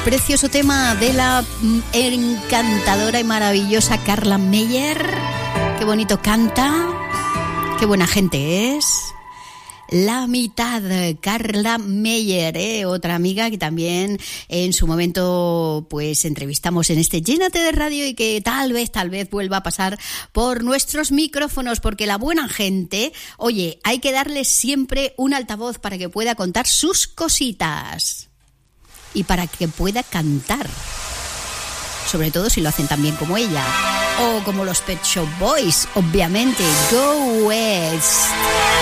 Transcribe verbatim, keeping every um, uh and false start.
precioso tema de la encantadora y maravillosa Carla Meyer. Qué bonito canta, qué buena gente es. La mitad, Carla Meyer, ¿eh? Otra amiga que también en su momento pues entrevistamos en este Llénate de Radio y que tal vez, tal vez vuelva a pasar por nuestros micrófonos, porque la buena gente, oye, hay que darle siempre un altavoz para que pueda contar sus cositas y para que pueda cantar. Sobre todo si lo hacen tan bien como ella. O como los Pet Shop Boys, obviamente. Go West.